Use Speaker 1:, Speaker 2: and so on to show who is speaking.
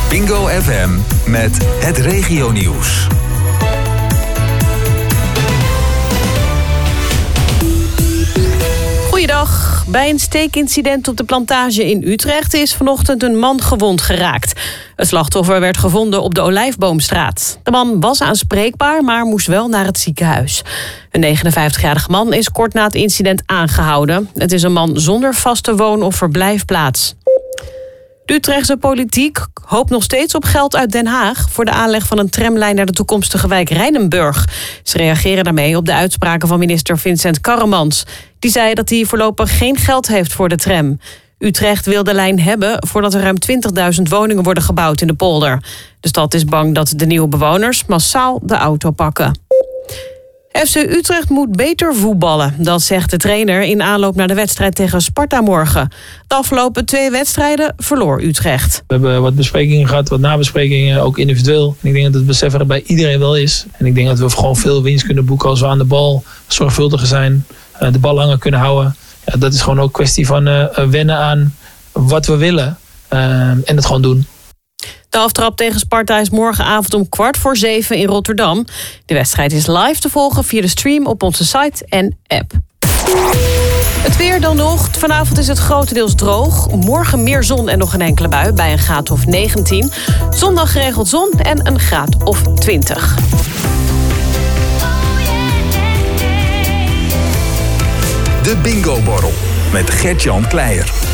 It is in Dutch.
Speaker 1: Bingo FM met het regionieuws.
Speaker 2: Goeiedag. Bij een steekincident op de Plantage in Utrecht is vanochtend een man gewond geraakt. Het slachtoffer werd gevonden op de Olijfboomstraat. De man was aanspreekbaar, maar moest wel naar het ziekenhuis. Een 59-jarige man is kort na het incident aangehouden. Het is een man zonder vaste woon- of verblijfplaats. De Utrechtse politiek hoopt nog steeds op geld uit Den Haag voor de aanleg van een tramlijn naar de toekomstige wijk Rijnenburg. Ze reageren daarmee op de uitspraken van minister Vincent Karremans. Die zei dat hij voorlopig geen geld heeft voor de tram. Utrecht wil de lijn hebben voordat er ruim 20.000 woningen worden gebouwd in de polder. De stad is bang dat de nieuwe bewoners massaal de auto pakken. FC Utrecht moet beter voetballen, dat zegt de trainer in aanloop naar de wedstrijd tegen Sparta morgen. De afgelopen 2 wedstrijden verloor Utrecht.
Speaker 3: We hebben wat besprekingen gehad, wat nabesprekingen, ook individueel. En ik denk dat het besef er bij iedereen wel is. En ik denk dat we gewoon veel winst kunnen boeken als we aan de bal zorgvuldiger zijn. De bal langer kunnen houden. Ja, dat is gewoon ook een kwestie van wennen aan wat we willen en het gewoon doen.
Speaker 2: De aftrap tegen Sparta is morgenavond om 6:15 in Rotterdam. De wedstrijd is live te volgen via de stream op onze site en app. Het weer dan nog. Vanavond is het grotendeels droog. Morgen meer zon en nog een enkele bui bij een graad of 19. Zondag geregeld zon en een graad of 20.
Speaker 1: De Bingo Borrel met Gert-Jan Kleijer.